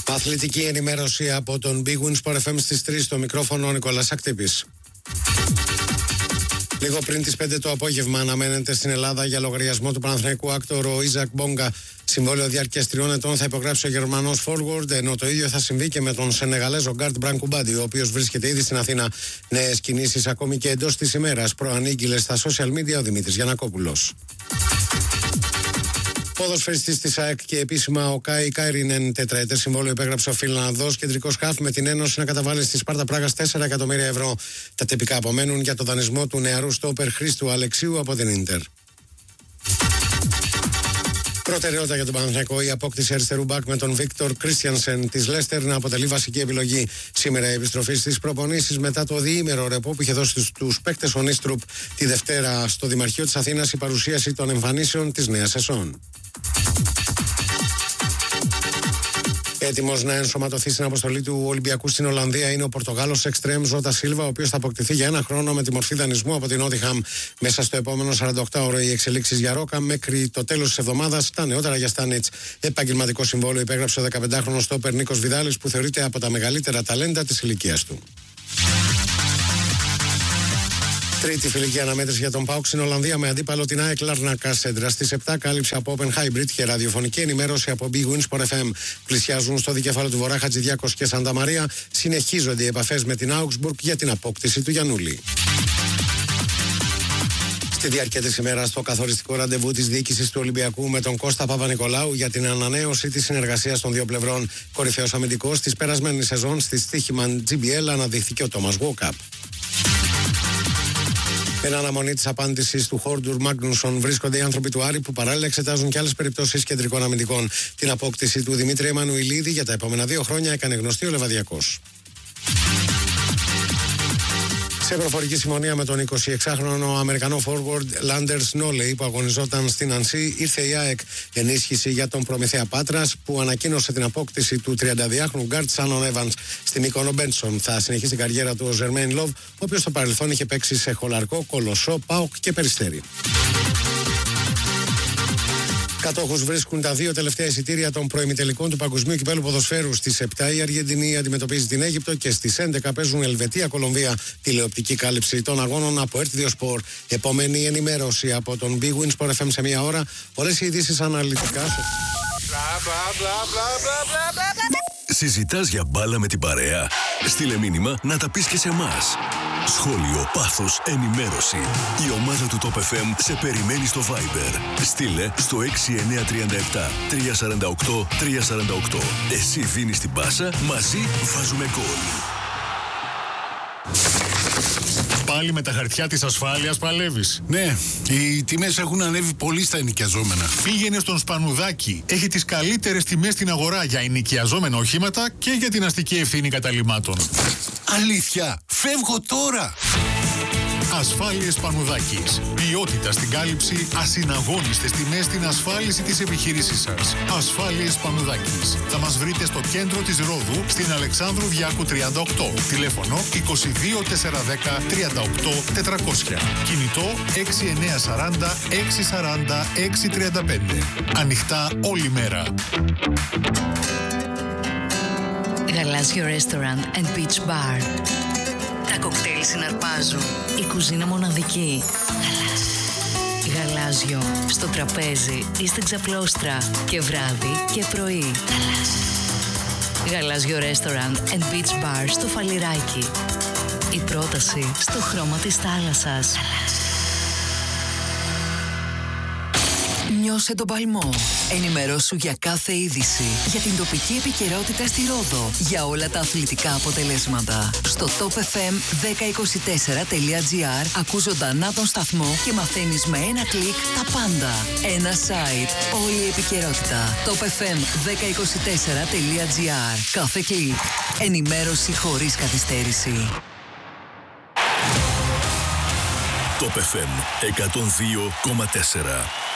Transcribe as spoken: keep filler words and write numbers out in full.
Αθλητική ενημέρωση από τον Big Win Sport εφ εμ στις τρεις, στο μικρόφωνο ο Νικόλας Ακτύπης. Λίγο πριν τις πέντε το απόγευμα αναμένεται στην Ελλάδα για λογαριασμό του Παναθηναϊκού άκτορο ο Ιζακ Μπόγκα. Συμβόλαιο διάρκειας τριών ετών θα υπογράψει ο Γερμανός forward, ενώ το ίδιο θα συμβεί και με τον Σενεγαλέζο γκάρντ Μπραν Κουμπάντι, ο οποίος βρίσκεται ήδη στην Αθήνα. Νέες κινήσεις ακόμη και εντός της ημέρας προανήγγειλε στα social media ο Δημήτρης Γιαννακόπουλος. Ποδοσφαιριστής της ΑΕΚ και επίσημα ο Κάι Κάιρινεν, τετραετές συμβόλαιο υπέγραψε ο Φιλανδός κεντρικός χαφ με την Ένωση να καταβάλει στη Σπάρτα Πράγας τέσσερα εκατομμύρια ευρώ. Τα τυπικά απομένουν για το δανεισμό του νεαρού στόπερ Χρήστου Αλεξίου από την Ίντερ. Προτεραιότητα για τον Παναθηναϊκό η απόκτηση αριστερού μπακ με τον Βίκτορ Κρίστιανσεν της Λέστερ να αποτελεί βασική επιλογή. Σήμερα η επιστροφή στις προπονήσεις μετά το διήμερο ρεπό που είχε δώσει στους παίκτες ο Νίστρουπ. Τη Δευτέρα στο Δημαρχείο της Αθήνας η παρουσίαση των εμφανίσεων της νέας σεζόν. Έτοιμος να ενσωματωθεί στην αποστολή του Ολυμπιακού στην Ολλανδία είναι ο Πορτογάλος εξτρέμ Ζώτα Σίλβα, ο οποίος θα αποκτηθεί για ένα χρόνο με τη μορφή δανεισμού από την Νότιχαμ. Μέσα στο επόμενο σαράντα οκτώ ώρο οι εξελίξεις για Ρόκα μέχρι το τέλος της εβδομάδας. Τα νεότερα για Στάνιτς. Επαγγελματικό συμβόλαιο υπέγραψε ο δεκαπεντάχρονος στόπερ Νίκος Βιδάλης, που θεωρείται από τα μεγαλύτερα ταλέντα της ηλικίας του. Τρίτη φιλική αναμέτρηση για τον ΠΑΟΚ στην Ολλανδία με αντίπαλο την ΑΕΚ Λάρνακα Σέντρα. Στις επτά κάλυψε από Open Hybrid και ραδιοφωνική ενημέρωση από Big Win Sport εφ εμ. Πλησιάζουν στο δικέφαλο του Βορρά Χατζηδιάκος και Σάντα Μαρία. Συνεχίζονται οι επαφές με την Augsburg για την απόκτηση του Γιαννούλη. Στη διάρκεια της ημέρας, το καθοριστικό ραντεβού της διοίκησης του Ολυμπιακού με τον Κώστα Παπα-Νικολάου για την ανανέωση της συνεργασίας των δύο πλευρών. Κορυφαίος αμυντικός της περασμένης σεζόν στη Στίχημαν τζι μπι ελ αναδείχθηκε ο Τόμας Γουόκαπ. Εν αναμονή της απάντησης του Χόρντουρ Μάγνουσον βρίσκονται οι άνθρωποι του Άρη που παράλληλα εξετάζουν και άλλες περιπτώσεις κεντρικών αμυντικών. Την απόκτηση του Δημήτρη Εμμανουηλίδη για τα επόμενα δύο χρόνια έκανε γνωστή ο Λεβαδιακός. Σε προφορική συμφωνία με τον εικοσιεξάχρονο Αμερικανό forward Λάντερς Νόλεϊ που αγωνιζόταν στην Ανσί, ήρθε η ΑΕΚ. Ενίσχυση για τον Προμηθέα Πάτρας που ανακοίνωσε την απόκτηση του τριανταδυάχρονου γκάρτ Σάνον Έβανς. Στη Μύκονο Μπένσον θα συνεχίσει την καριέρα του ο Ζερμέιν Λοβ, ο οποίος στο παρελθόν είχε παίξει σε Χολαρκό, Κολοσσό, ΠΑΟΚ και Περιστέρι. Κατόχους βρίσκουν τα δύο τελευταία εισιτήρια των προημιτελικών του Παγκοσμίου Κυπέλλου Ποδοσφαίρου. Στις επτά η Αργεντινή αντιμετωπίζει την Αίγυπτο και στις έντεκα παίζουν Ελβετία-Κολομβία. Τηλεοπτική κάλυψη των αγώνων από Ερτ δύο Σπορ. Επόμενη ενημέρωση από τον Big Win Sport εφ εμ σε μία ώρα. Όλες οι ειδήσεις αναλυτικά. Συζητάς για μπάλα με την παρέα? Στείλε μήνυμα να τα πεις και σε εμάς. Σχόλιο, πάθος, ενημέρωση. Η ομάδα του Top εφ εμ σε περιμένει στο Viber. Στείλε στο έξι εννιά τρία επτά τρία τέσσερα οκτώ τρία τέσσερα οκτώ. Εσύ δίνεις την πάσα, μαζί βάζουμε γκολ. Πάλι με τα χαρτιά της ασφάλειας παλεύεις? Ναι, οι τιμές έχουν ανέβει πολύ στα ενοικιαζόμενα. Πήγαινε στον Σπανουδάκη. Έχει τις καλύτερες τιμές στην αγορά για ενοικιαζόμενα οχήματα και για την αστική ευθύνη καταλυμάτων. Αλήθεια, φεύγω τώρα! Ασφάλειες Σπανουδάκης. Ποιότητα στην κάλυψη, ασυναγώνιστες τιμές στην ασφάλιση της επιχείρησής σας. Ασφάλειες Σπανουδάκης. Θα μας βρείτε στο κέντρο της Ρόδου, στην Αλεξάνδρου Διάκου τριάντα οκτώ. Τηλέφωνο είκοσι δύο τετρακόσια δέκα τριάντα οκτώ τετρακόσια. Κινητό έξι εννιά σαράντα έξι σαράντα έξι τριάντα πέντε. Ανοιχτά όλη μέρα. Γαλάζιο Restaurant and Beach Bar. Τα κοκτέιλ συναρπάζουν. Η κουζίνα μοναδική. Γαλάζιο. Γαλάζιο. Στο τραπέζι ή στην ξαπλώστρα. Και βράδυ και πρωί. Γαλάζιο. Γαλάζιο Restaurant and Beach Bar στο Φαλιράκι. Η πρόταση στο χρώμα της θάλασσας. Νιώσε τον παλμό. Ενημερώσου για κάθε είδηση. Για την τοπική επικαιρότητα στη Ρόδο. Για όλα τα αθλητικά αποτελέσματα. Στο top f m δέκα είκοσι τέσσερα τελεία τζι άρ ακούς ζωντανά τον σταθμό και μαθαίνεις με ένα κλικ τα πάντα. Ένα site. Όλη η επικαιρότητα. top f m δέκα είκοσι τέσσερα τελεία τζι άρ. Κάθε κλικ. Ενημέρωση χωρίς καθυστέρηση. top εφ εμ εκατόν δύο κόμμα τέσσερα.